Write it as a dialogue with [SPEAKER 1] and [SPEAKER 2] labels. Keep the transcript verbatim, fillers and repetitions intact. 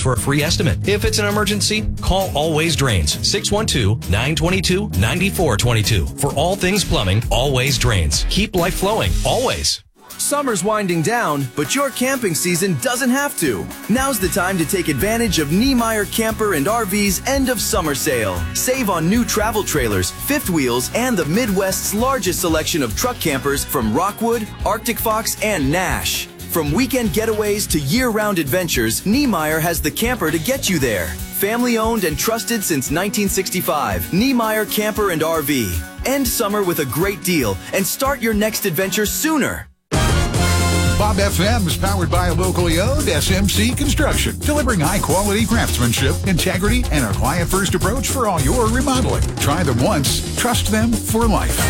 [SPEAKER 1] for a free estimate. If it's an emergency, call Always Drains, six one two, nine two two, nine four two two. For all things plumbing, Always Drains. Keep life flowing, always.
[SPEAKER 2] Summer's winding down, but your camping season doesn't have to. Now's the time to take advantage of Niemeyer Camper and R V's end of summer sale. Save on new travel trailers, fifth wheels, and the Midwest's largest selection of truck campers from Rockwood, Arctic Fox, and Nash. From weekend getaways to year-round adventures, Niemeyer has the camper to get you there. Family-owned and trusted since nineteen sixty-five, Niemeyer Camper and R V. End summer with a great deal and start your next adventure sooner.
[SPEAKER 3] Bob F M is powered by a locally owned S M C Construction, delivering high-quality craftsmanship, integrity, and a client-first approach for all your remodeling. Try them once, trust them for life.